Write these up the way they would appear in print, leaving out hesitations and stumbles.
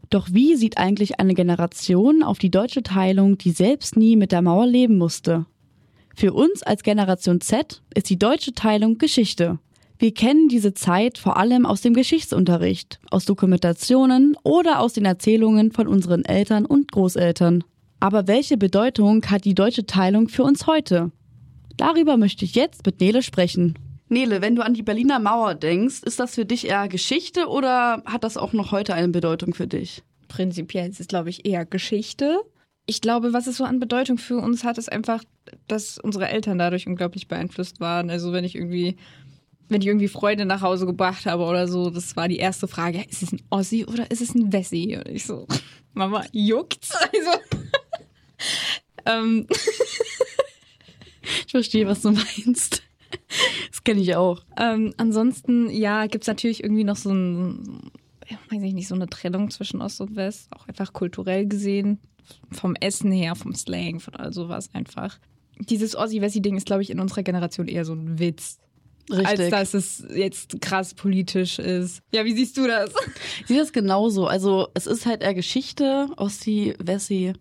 Doch wie sieht eigentlich eine Generation auf die deutsche Teilung, die selbst nie mit der Mauer leben musste? Für uns als Generation Z ist die deutsche Teilung Geschichte. Wir kennen diese Zeit vor allem aus dem Geschichtsunterricht, aus Dokumentationen oder aus den Erzählungen von unseren Eltern und Großeltern. Aber welche Bedeutung hat die deutsche Teilung für uns heute? Darüber möchte ich jetzt mit Nele sprechen. Nele, wenn du an die Berliner Mauer denkst, ist das für dich eher Geschichte oder hat das auch noch heute eine Bedeutung für dich? Prinzipiell ist es, glaube ich, eher Geschichte. Ich glaube, was es so an Bedeutung für uns hat, ist einfach, dass unsere Eltern dadurch unglaublich beeinflusst waren. Also wenn ich irgendwie Freunde nach Hause gebracht habe oder so, das war die erste Frage, ist es ein Ossi oder ist es ein Wessi? Und ich so, Mama, juckt's? Also, Ich verstehe, was du meinst. Das kenne ich auch. Ansonsten, ja, gibt's natürlich irgendwie noch so so eine Trennung zwischen Ost und West, auch einfach kulturell gesehen, vom Essen her, vom Slang, von all sowas einfach. Dieses Ossi-Wessi-Ding ist, glaube ich, in unserer Generation eher so ein Witz. Richtig. Als dass es jetzt krass politisch ist. Ja, wie siehst du das? Ich sehe das genauso. Also es ist halt eher Geschichte, Ossi, Wessi.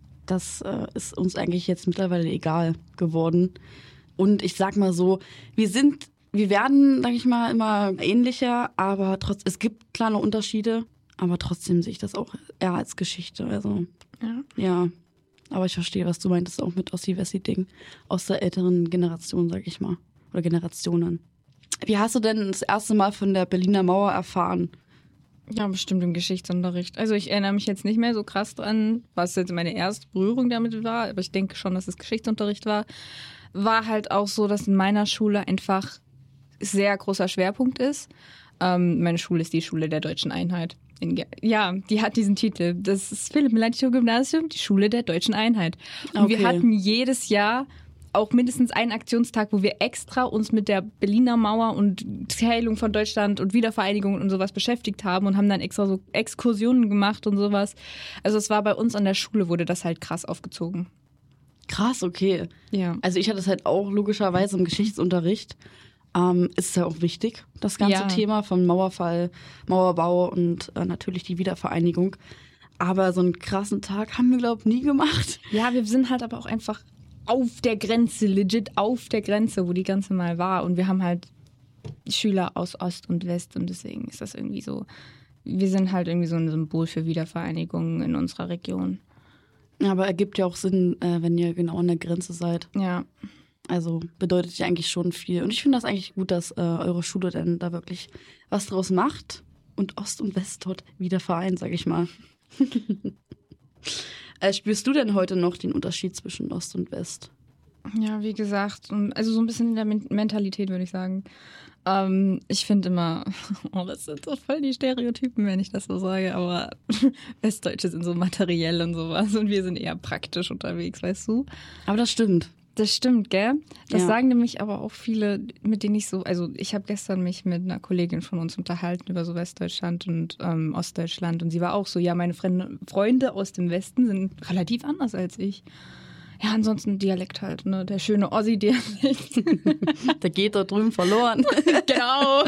Das ist uns eigentlich jetzt mittlerweile egal geworden. Und ich sag mal so, wir werden, sag ich mal, immer ähnlicher, aber es gibt kleine Unterschiede, aber trotzdem sehe ich das auch eher als Geschichte. Also ja. Aber ich verstehe, was du meintest, auch mit Ossi-Wessi-Ding aus der älteren Generation, sag ich mal. Oder Generationen. Wie hast du denn das erste Mal von der Berliner Mauer erfahren? Ja, bestimmt im Geschichtsunterricht. Also ich erinnere mich jetzt nicht mehr so krass dran, was jetzt meine erste Berührung damit war, aber ich denke schon, dass es Geschichtsunterricht war. War halt auch so, dass in meiner Schule einfach sehr großer Schwerpunkt ist. Meine Schule ist die Schule der Deutschen Einheit. Ja, die hat diesen Titel. Das ist Philipp-Melanchthon-Gymnasium, die Schule der Deutschen Einheit. Und wir hatten jedes Jahr auch mindestens einen Aktionstag, wo wir extra uns mit der Berliner Mauer und Teilung von Deutschland und Wiedervereinigung und sowas beschäftigt haben und haben dann extra so Exkursionen gemacht und sowas. Also es war bei uns an der Schule, wurde das halt krass aufgezogen. Krass, okay. Ja. Also ich hatte das halt auch logischerweise im Geschichtsunterricht. Ist ja auch wichtig, das ganze Thema von Mauerfall, Mauerbau und natürlich die Wiedervereinigung. Aber so einen krassen Tag haben wir, glaube ich, nie gemacht. Ja, wir sind halt aber auch einfach auf der Grenze, legit auf der Grenze, wo die Grenze mal war. Und wir haben halt Schüler aus Ost und West und deswegen ist das irgendwie so, wir sind halt irgendwie so ein Symbol für Wiedervereinigung in unserer Region. Ja, aber ergibt ja auch Sinn, wenn ihr genau an der Grenze seid. Ja. Also bedeutet ja eigentlich schon viel. Und ich finde das eigentlich gut, dass eure Schule dann da wirklich was draus macht und Ost und West dort wieder vereint, sag ich mal. Spürst du denn heute noch den Unterschied zwischen Ost und West? Ja, wie gesagt, also so ein bisschen in der Mentalität, würde ich sagen. Ich finde immer, das sind so voll die Stereotypen, wenn ich das so sage, aber Westdeutsche sind so materiell und sowas und wir sind eher praktisch unterwegs, weißt du? Aber das stimmt. Das stimmt, gell? Das sagen nämlich aber auch viele, mit denen ich habe gestern mich mit einer Kollegin von uns unterhalten über so Westdeutschland und Ostdeutschland und sie war auch so, ja, meine Freunde aus dem Westen sind relativ anders als ich. Ja, ansonsten Dialekt halt, ne? Der schöne Ossi-Dialekt. Der geht dort drüben verloren. Genau.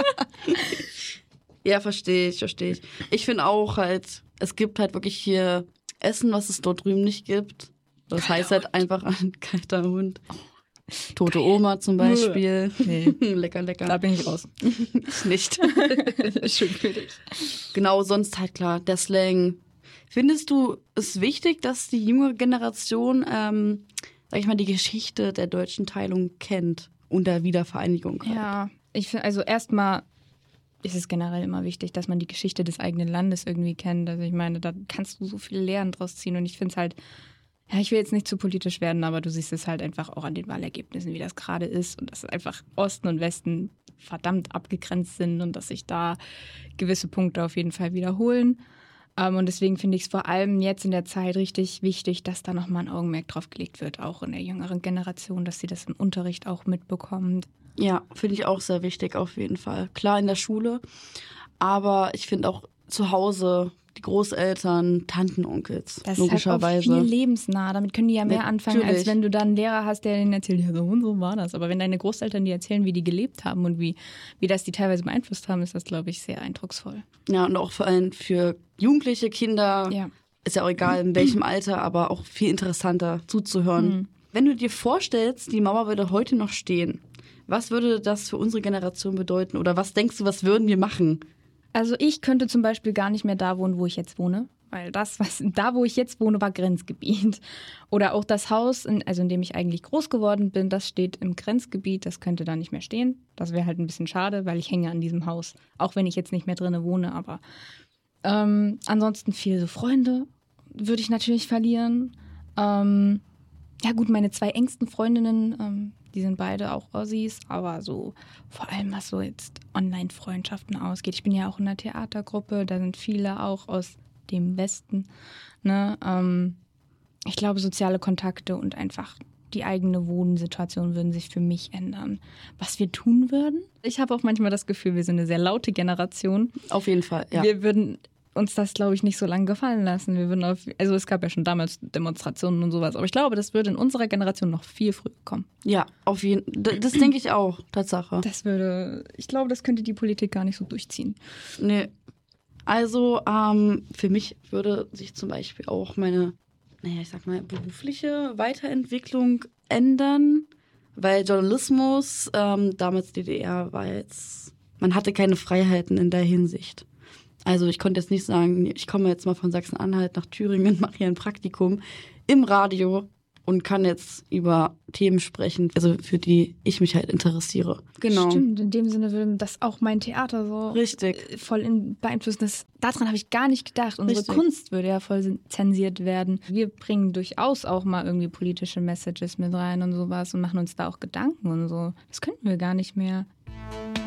Ja, verstehe ich. Ich finde auch halt, es gibt halt wirklich hier Essen, was es dort drüben nicht gibt. Das heißt halt einfach ein kalter Hund. Tote Oma zum Beispiel. Nee. Lecker. Da bin ich raus. Ich nicht. Schön für dich. Genau, sonst halt klar, der Slang. Findest du es wichtig, dass die junge Generation, sag ich mal, die Geschichte der deutschen Teilung kennt und der Wiedervereinigung? Halt? Ja, ich finde, also erstmal ist es generell immer wichtig, dass man die Geschichte des eigenen Landes irgendwie kennt. Also ich meine, da kannst du so viel Lehren draus ziehen und ich finde es halt, ja, ich will jetzt nicht zu politisch werden, aber du siehst es halt einfach auch an den Wahlergebnissen, wie das gerade ist und dass einfach Osten und Westen verdammt abgegrenzt sind und dass sich da gewisse Punkte auf jeden Fall wiederholen. Und deswegen finde ich es vor allem jetzt in der Zeit richtig wichtig, dass da nochmal ein Augenmerk drauf gelegt wird, auch in der jüngeren Generation, dass sie das im Unterricht auch mitbekommt. Ja, finde ich auch sehr wichtig auf jeden Fall. Klar in der Schule, aber ich finde auch, zu Hause, die Großeltern, Tanten, Onkels, das logischerweise. ist halt auch viel lebensnah. Damit können die ja mehr anfangen, als Natürlich. wenn du dann einen Lehrer hast, der denen erzählt, ja, so und so war das. Aber wenn deine Großeltern dir erzählen, wie die gelebt haben und wie das die teilweise beeinflusst haben, ist das, glaube ich, sehr eindrucksvoll. Ja, und auch vor allem für jugendliche Kinder, Ja. ist ja auch egal in welchem Alter, aber auch viel interessanter zuzuhören. Wenn du dir vorstellst, die Mauer würde heute noch stehen, was würde das für unsere Generation bedeuten? Oder was denkst du, was würden wir machen? Also ich könnte zum Beispiel gar nicht mehr da wohnen, wo ich jetzt wohne. Weil da, wo ich jetzt wohne, war Grenzgebiet. Oder auch das Haus, in dem ich eigentlich groß geworden bin, das steht im Grenzgebiet. Das könnte da nicht mehr stehen. Das wäre halt ein bisschen schade, weil ich hänge an diesem Haus. Auch wenn ich jetzt nicht mehr drinne wohne. Aber ansonsten viele so Freunde würde ich natürlich verlieren. Ja gut, meine 2 engsten Freundinnen, die sind beide auch Ossis, aber so vor allem was so jetzt Online-Freundschaften ausgeht. Ich bin ja auch in einer Theatergruppe, da sind viele auch aus dem Westen. Ne? Ich glaube, soziale Kontakte und einfach die eigene Wohnsituation würden sich für mich ändern. Was wir tun würden? Ich habe auch manchmal das Gefühl, wir sind eine sehr laute Generation. Auf jeden Fall, ja. Wir würden uns das, glaube ich, nicht so lange gefallen lassen. Also es gab ja schon damals Demonstrationen und sowas, aber ich glaube, das würde in unserer Generation noch viel früher kommen. Ja, auf jeden Fall. Das denke ich auch, Tatsache. Ich glaube, das könnte die Politik gar nicht so durchziehen. Nee. Also, für mich würde sich zum Beispiel auch meine, berufliche Weiterentwicklung ändern, weil Journalismus, damals DDR, man hatte keine Freiheiten in der Hinsicht. Also ich konnte jetzt nicht sagen, ich komme jetzt mal von Sachsen-Anhalt nach Thüringen, mache hier ein Praktikum im Radio und kann jetzt über Themen sprechen, also für die ich mich halt interessiere. Genau. Stimmt, in dem Sinne würde das auch mein Theater so Richtig. Voll beeinflussen. Daran habe ich gar nicht gedacht. Unsere Richtig. Kunst würde ja voll zensiert werden. Wir bringen durchaus auch mal irgendwie politische Messages mit rein und sowas und machen uns da auch Gedanken und so. Das könnten wir gar nicht mehr.